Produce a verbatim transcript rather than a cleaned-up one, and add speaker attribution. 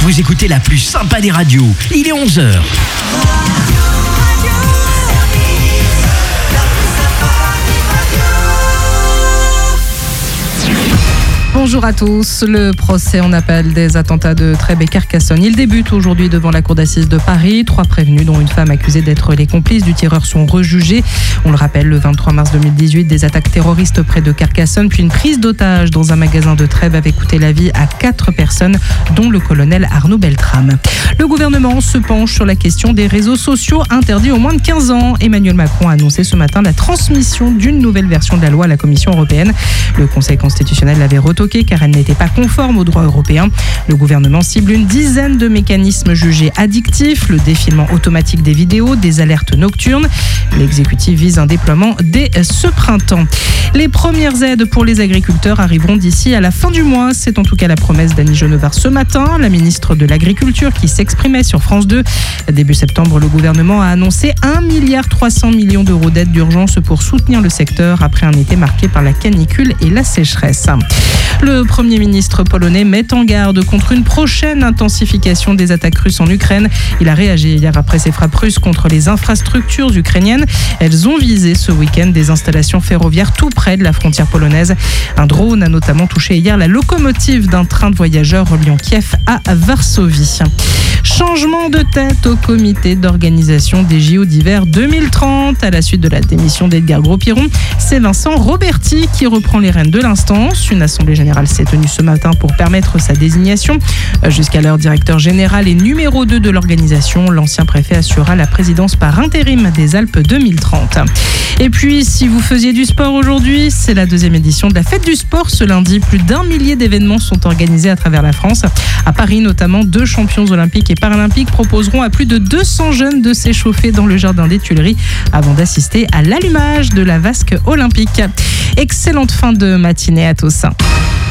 Speaker 1: Vous écoutez la plus sympa des radios. Il est onze heures.
Speaker 2: Bonjour à tous. Le procès en appel des attentats de Trèbes et Carcassonne. Il débute aujourd'hui devant la cour d'assises de Paris. Trois prévenus, dont une femme accusée d'être les complices du tireur, sont rejugés. On le rappelle, le vingt-trois mars deux mille dix-huit, des attaques terroristes près de Carcassonne, puis une prise d'otage dans un magasin de Trèbes avait coûté la vie à quatre personnes, dont le colonel Arnaud Beltrame. Le gouvernement se penche sur la question des réseaux sociaux interdits aux moins de quinze ans. Emmanuel Macron a annoncé ce matin la transmission d'une nouvelle version de la loi à la Commission européenne. Le Conseil constitutionnel l'avait retoquée car elle n'était pas conforme au droit européen. Le gouvernement cible une dizaine de mécanismes jugés addictifs, le défilement automatique des vidéos, des alertes nocturnes. L'exécutif vise un déploiement dès ce printemps. Les premières aides pour les agriculteurs arriveront d'ici à la fin du mois. C'est en tout cas la promesse d'Annie Genevard ce matin, la ministre de l'Agriculture qui s'exprimait sur France deux. Début septembre, le gouvernement a annoncé un virgule trois milliard d'euros d'aides d'urgence pour soutenir le secteur après un été marqué par la canicule et la sécheresse. Le Premier ministre polonais met en garde contre une prochaine intensification des attaques russes en Ukraine. Il a réagi hier après ces frappes russes contre les infrastructures ukrainiennes. Elles ont visé ce week-end des installations ferroviaires tout près de la frontière polonaise. Un drone a notamment touché hier la locomotive d'un train de voyageurs reliant Kiev à Varsovie. Changement de tête au comité d'organisation des J O d'hiver deux mille trente. À la suite de la démission d'Edgar Gros-Piron, c'est Vincent Roberti qui reprend les rênes de l'instance. Une assemblée générale s'est tenue ce matin pour permettre sa désignation. Jusqu'alors directeur général et numéro deux de l'organisation, l'ancien préfet assurera la présidence par intérim des Alpes deux mille trente. Et puis, si vous faisiez du sport aujourd'hui, c'est la deuxième édition de la Fête du Sport. Ce lundi, plus d'un millier d'événements sont organisés à travers la France. À Paris, notamment, deux champions olympiques et paralympiques proposeront à plus de deux cents jeunes de s'échauffer dans le jardin des Tuileries avant d'assister à l'allumage de la vasque olympique. Excellente fin de matinée à tous.